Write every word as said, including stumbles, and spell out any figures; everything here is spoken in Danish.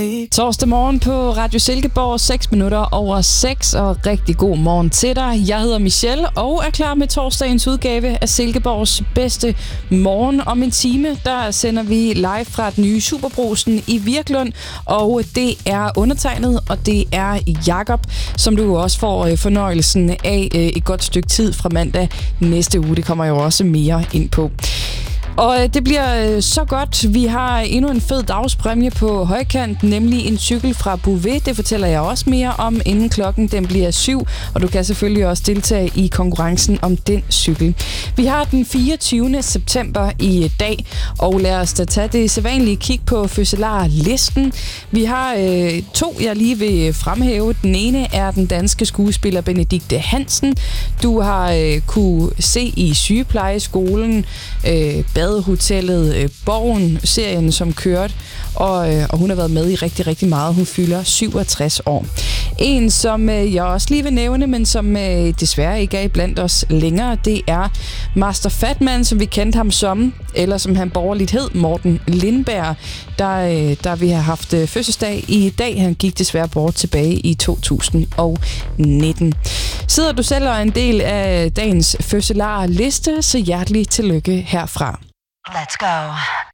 mig. Torsdag morgen på Radio Silkeborg, seks minutter over seks, og rigtig god morgen til dig. Jeg hedder Michelle og er klar med torsdagens udgave af Silkeborgs bedste morgen. Om en time, der sender vi live fra den nye Superbrusen i Virklund, og det er undertegnet, og det er Jakob, som du også får fornøjelsen af et godt stykke tid fra mandag næste uge. Det kommer jeg jo også mere ind på. Og det bliver så godt. Vi har endnu en fed dagspræmie på højkant, nemlig en cykel fra Bouvet. Det fortæller jeg også mere om, inden klokken den bliver syv, og du kan selvfølgelig også deltage i konkurrencen om den cykel. Vi har den fireogtyvende september i dag, og lad os da tage det sædvanlige kig på fødselarlisten. Vi har øh, to, jeg lige vil fremhæve. Den ene er den danske skuespiller Benedikte Hansen. Du har øh, kunne se i sygeplejeskolen, øh, Badehotellet, øh, Borgen, serien som kørte, og, øh, og hun har været med i rigtig, rigtig meget. Hun fylder syvogtres år. En, som øh, jeg også lige vil nævne, men som øh, desværre ikke er blandt os længere, det er Master Fatman, som vi kendte ham som, eller som han borgerligt hed, Morten Lindberg, der, øh, der vi har haft øh, fødselsdag i dag. Han gik desværre bort tilbage i to tusind nitten. Sidder du selv og er en del af dagens fødselarliste, så hjertelig tillykke herfra. Let's go.